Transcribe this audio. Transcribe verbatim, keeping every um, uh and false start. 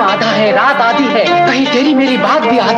आधा है, रात आधी है, कहीं तेरी मेरी बात भी आधी